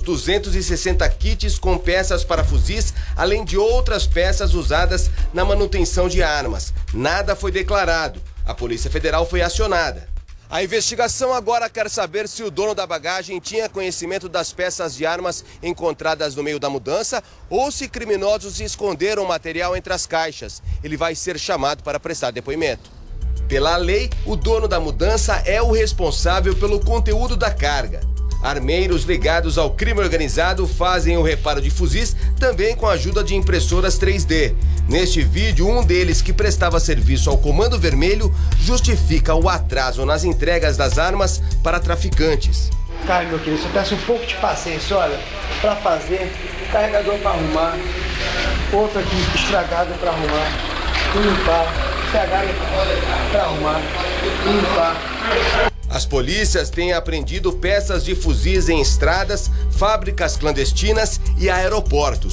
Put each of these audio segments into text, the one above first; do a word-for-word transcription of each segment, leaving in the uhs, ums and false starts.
duzentos e sessenta kits com peças para fuzis, além de outras peças usadas na manutenção de armas. Nada foi declarado. A Polícia Federal foi acionada. A investigação agora quer saber se o dono da bagagem tinha conhecimento das peças de armas encontradas no meio da mudança ou se criminosos esconderam o material entre as caixas. Ele vai ser chamado para prestar depoimento. Pela lei, o dono da mudança é o responsável pelo conteúdo da carga. Armeiros ligados ao crime organizado fazem o reparo de fuzis também com a ajuda de impressoras três D. Neste vídeo, um deles, que prestava serviço ao Comando Vermelho, justifica o atraso nas entregas das armas para traficantes. Cara, meu querido, eu peço um pouco de paciência, olha, para fazer, carregador para arrumar, outro aqui estragado para arrumar, limpar, estragado para arrumar, limpar. As polícias têm apreendido peças de fuzis em estradas, fábricas clandestinas e aeroportos.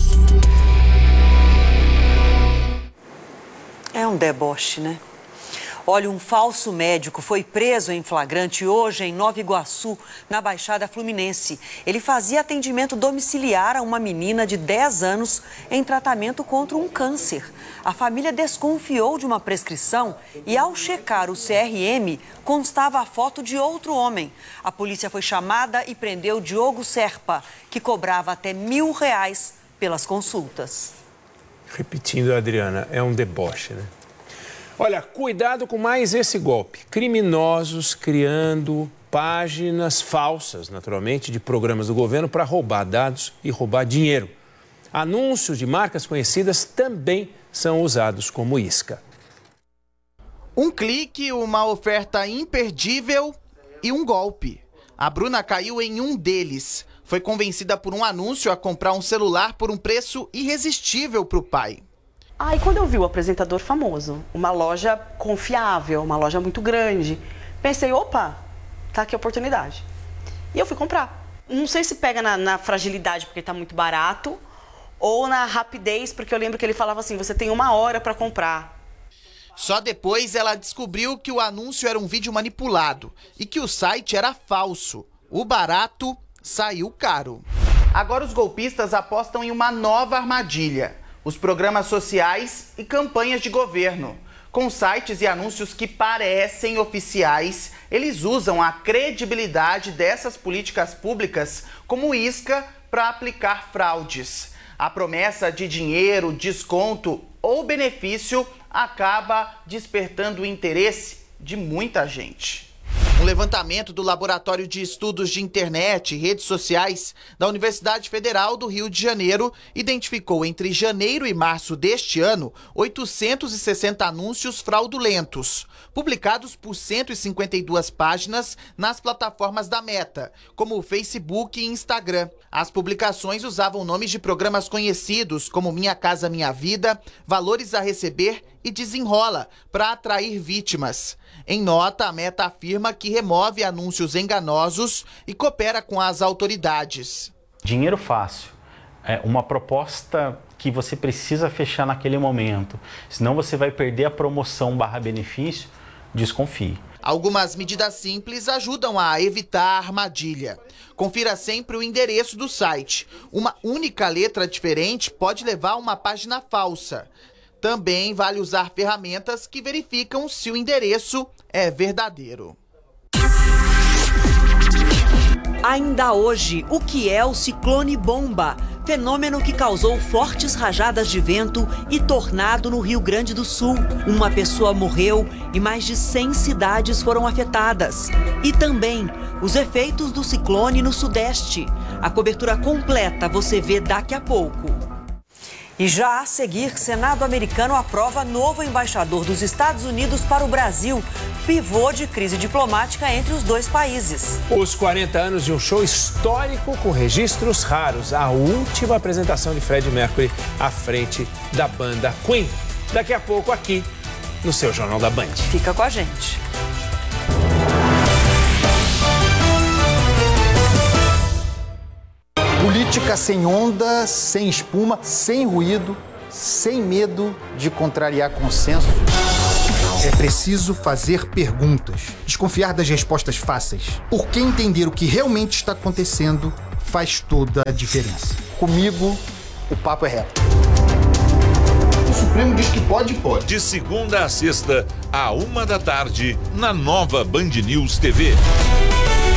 É um deboche, né? Olha, um falso médico foi preso em flagrante hoje em Nova Iguaçu, na Baixada Fluminense. Ele fazia atendimento domiciliar a uma menina de dez anos em tratamento contra um câncer. A família desconfiou de uma prescrição e, ao checar o C R M, constava a foto de outro homem. A polícia foi chamada e prendeu Diogo Serpa, que cobrava até mil reais pelas consultas. Repetindo, Adriana, é um deboche, né? Olha, cuidado com mais esse golpe. Criminosos criando páginas falsas, naturalmente, de programas do governo para roubar dados e roubar dinheiro. Anúncios de marcas conhecidas também são usados como isca. Um clique, uma oferta imperdível e um golpe. A Bruna caiu em um deles. Foi convencida por um anúncio a comprar um celular por um preço irresistível para o pai. Ah, e quando eu vi o apresentador famoso, uma loja confiável, uma loja muito grande, pensei, opa, tá aqui a oportunidade. E eu fui comprar. Não sei se pega na, na fragilidade porque tá muito barato, ou na rapidez, porque eu lembro que ele falava assim, você tem uma hora para comprar. Só depois ela descobriu que o anúncio era um vídeo manipulado e que o site era falso. O barato saiu caro. Agora os golpistas apostam em uma nova armadilha: os programas sociais e campanhas de governo. Com sites e anúncios que parecem oficiais, eles usam a credibilidade dessas políticas públicas como isca para aplicar fraudes. A promessa de dinheiro, desconto ou benefício acaba despertando o interesse de muita gente. Um levantamento do Laboratório de Estudos de Internet e Redes Sociais da Universidade Federal do Rio de Janeiro identificou entre janeiro e março deste ano oitocentos e sessenta anúncios fraudulentos, publicados por cento e cinquenta e duas páginas nas plataformas da Meta, como o Facebook e Instagram. As publicações usavam nomes de programas conhecidos como Minha Casa Minha Vida, Valores a Receber e Desenrola, para atrair vítimas. Em nota, a Meta afirma que remove anúncios enganosos e coopera com as autoridades. Dinheiro fácil é uma proposta que você precisa fechar naquele momento, senão você vai perder a promoção barra benefício, desconfie. Algumas medidas simples ajudam a evitar a armadilha. Confira sempre o endereço do site. Uma única letra diferente pode levar a uma página falsa. Também vale usar ferramentas que verificam se o endereço é verdadeiro. Ainda hoje, o que é o ciclone bomba? Fenômeno que causou fortes rajadas de vento e tornado no Rio Grande do Sul. Uma pessoa morreu e mais de cem cidades foram afetadas. E também os efeitos do ciclone no Sudeste. A cobertura completa você vê daqui a pouco. E já a seguir, Senado americano aprova novo embaixador dos Estados Unidos para o Brasil. Pivô de crise diplomática entre os dois países. Os quarenta anos de um show histórico com registros raros. A última apresentação de Freddie Mercury à frente da banda Queen. Daqui a pouco aqui no seu Jornal da Band. Fica com a gente. Política sem onda, sem espuma, sem ruído, sem medo de contrariar consenso. É preciso fazer perguntas, desconfiar das respostas fáceis. Porque entender o que realmente está acontecendo faz toda a diferença. Comigo, o papo é reto. O Supremo diz que pode, pode. De segunda a sexta, à uma da tarde, na nova Band News T V.